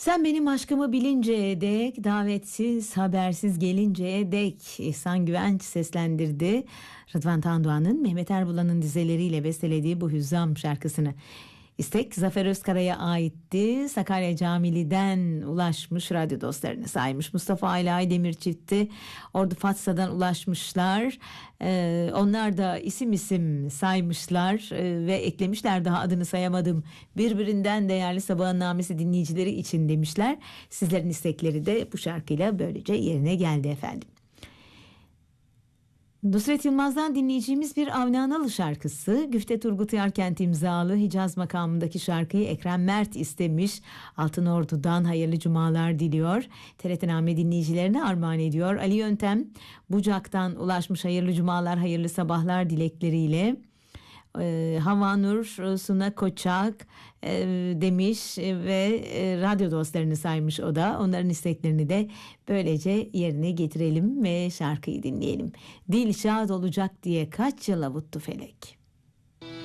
Sen benim aşkımı bilinceye dek, davetsiz, habersiz gelinceye dek İhsan Güvenç seslendirdi. Rıdvan Tandoğan'ın Mehmet Erbulan'ın dizeleriyle bestelediği bu Hüzzam şarkısını. İstek Zafer Özkara'ya aitti. Sakarya Camili'den ulaşmış, radyo dostlarını saymış. Mustafa Ayla Aydemir çifti Ordu Fatsa'dan ulaşmışlar. Onlar da isim isim saymışlar ve eklemişler, daha adını sayamadım. Birbirinden değerli Sabahın Namesi dinleyicileri için demişler. Sizlerin istekleri de bu şarkıyla böylece yerine geldi efendim. Nusret Yılmaz'dan dinleyeceğimiz bir Avni Analı şarkısı. Güfte Turgut Yarkent imzalı Hicaz makamındaki şarkıyı Ekrem Mert istemiş. Altınordu'dan hayırlı cumalar diliyor. TRT-Name dinleyicilerine armağan ediyor. Ali Yöntem Bucak'tan ulaşmış, hayırlı cumalar, hayırlı sabahlar dilekleriyle. Havanur Suna Koçak demiş ve radyo dostlarını saymış o da. Onların isteklerini de böylece yerine getirelim ve şarkıyı dinleyelim. Dil şad olacak diye kaç yıl avuttu felek.